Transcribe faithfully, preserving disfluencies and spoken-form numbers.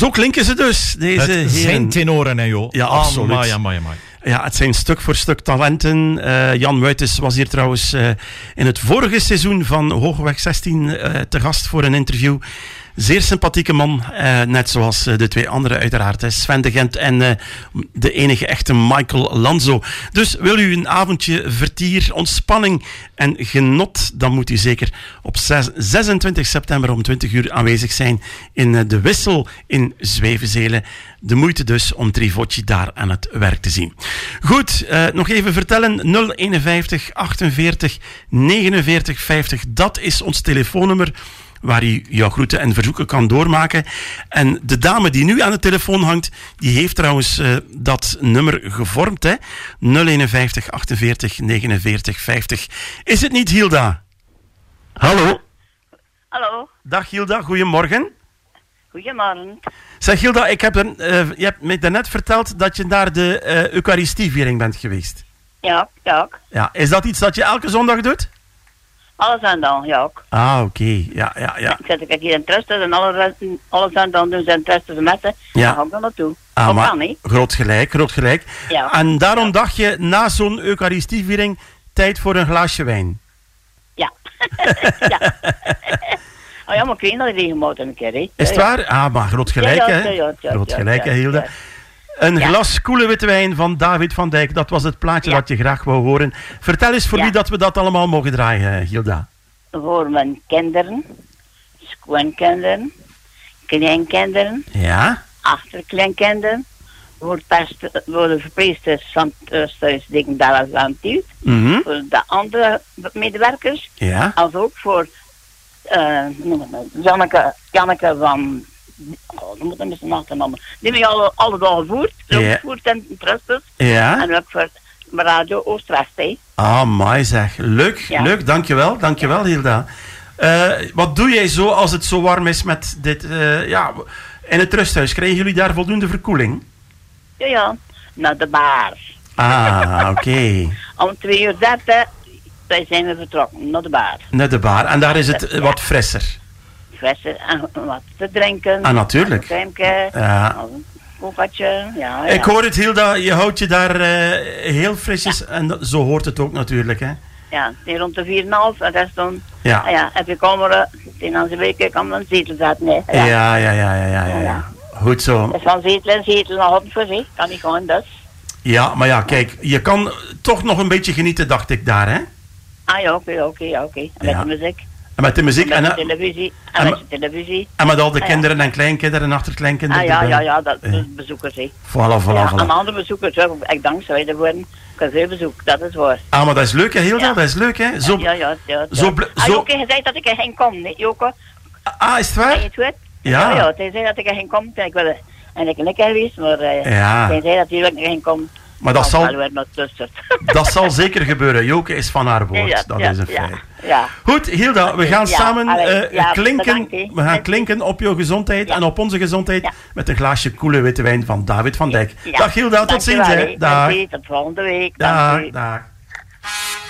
Zo klinken ze dus, deze Het heren. zijn tenoren, hè, joh. Ja, absoluut. Amai, amai, amai. Ja, het zijn stuk voor stuk talenten. Uh, Jan Muitens was hier trouwens uh, in het vorige seizoen van Hoogweg zestien uh, te gast voor een interview. Zeer sympathieke man, uh, net zoals uh, de twee anderen uiteraard. Hè. Sven de Gent en uh, de enige echte Michael Lanzo. Dus wil u een avondje vertier, ontspanning en genot, dan moet u zeker op zesentwintig september om twintig uur aanwezig zijn in uh, de Wissel in Zwevenzelen. De moeite dus om Trivocci daar aan het werk te zien. Goed, uh, nog even vertellen. nul eenenvijftig achtenveertig negenenveertig vijftig, dat is ons telefoonnummer waar u jouw groeten en verzoeken kan doormaken. En de dame die nu aan de telefoon hangt, die heeft trouwens uh, dat nummer gevormd. Hè? nul eenenvijftig achtenveertig negenenveertig vijftig. Is het niet, Hilda? Hallo. Hallo. Dag Hilda, goedemorgen. Goedemorgen. Zeg Hilda, ik heb er, uh, je hebt me daarnet verteld dat je naar de uh, Eucharistieviering bent geweest. Ja, ja ook. Ja, is dat iets dat je elke zondag doet? Alles aan dan, ja ook. Ah, oké. Okay. Ja, ja, ja. Ik zet ik hier in Trustus en alle, alles aan dan doen ze in Trustus messen. Ja. Daar ga ik dan naartoe. Ah, dat maar kan niet. Groot gelijk, groot gelijk. Ja. En daarom ja. dacht je, na zo'n Eucharistieviering, tijd voor een glaasje wijn. Ja. ja. Oh ja, maar ik weet dat regelmatig een keer, hè. Is het ja, waar? Ja. Ah, maar groot gelijk, ja, ja, hè? Ja, ja, groot ja, gelijk, ja, hè, Hilda? Ja. Een ja. glas koele witte wijn van David van Dijk. Dat was het plaatje ja. dat je graag wou horen. Vertel eens voor ja. wie dat we dat allemaal mogen draaien, Hilda. Voor mijn kinderen, schoonkinderen, kleinkinderen, ja. achterkleinkinderen, voor, pest, voor de verpleegsters van het thuis, die ik daar als aan het mm-hmm. voor de andere medewerkers, ja. als ook voor uh, Janneke, Janneke van, oh, dan moet ik misschien achternamen, die mij alle, alle dagen voert, ja. voert en trustes, ja. en ook voor Radio Oost-West, hè. Ah, mooi zeg. Leuk, ja. leuk. Dankjewel, dankjewel ja. Hilda. Uh, wat doe jij zo als het zo warm is met dit, uh, ja, in het rusthuis? Krijgen jullie daar voldoende verkoeling? Ja, ja. Naar de bar. Ah, oké. Okay. Om twee uur dertig zijn we vertrokken, naar de bar. Naar de bar. En daar is het ja. wat frisser? Frisser en wat te drinken. Ah, natuurlijk. Een crèmeke, ja. een kofatje, ja, ja. Ik hoor het, Hilda, je houdt je daar uh, heel frisjes ja. en dat, zo hoort het ook natuurlijk, hè? Ja, rond de vier komma vijf en dat is dan... Ja. Ah, ja, heb je kamer, in onze week kan men een zetel zetten, hè? Ja, ja, ja, ja, ja, ja. ja. ja. Goed zo. Dus van zetel en zetel naar hond voor zich, kan niet gewoon dus. Ja, maar ja, kijk, je kan toch nog een beetje genieten, dacht ik daar, hè? Ah ja, oké, oké, ja, oké. En met ja. de muziek. En met de muziek. En met en, de televisie. En, en met de televisie. En met al de ah, kinderen ja. en kleinkinderen en achterkleinkinderen. Ah ja, ja, ja, dat is bezoekers, hè. Voilà, voilà, ja, voilà. En andere bezoekers, ik dank ze weer worden. Ik heb veel bezoek, dat is waar. Ah, maar dat is leuk, hè, Hilda? Ja. Dat is leuk, hè? Zo, ja, ja, ja. ja. Zo bl- ah, zo... Joke, hij zei dat ik er geen kom, nee, Joke. Ah, is het waar? Heb je het goed? Ja. Ja, ja, hij zei dat ik er geen kom. Ik wilde eigenlijk lekker geweest, maar uh, ja. hij zei dat hij er geen kom. Maar dat, zal, dat, dat zal zeker gebeuren. Joke is van haar woord. Ja, dat ja, is een ja, feit. Ja. Goed, Hilda, we gaan ja, samen allee, uh, ja, klinken, bedankt, we gaan klinken op jouw gezondheid ja. en op onze gezondheid ja. met een glaasje koele witte wijn van David van Dijk. Ja. Dag Hilda, tot ziens. Hè. Dag. Tot volgende week. Dag, dag.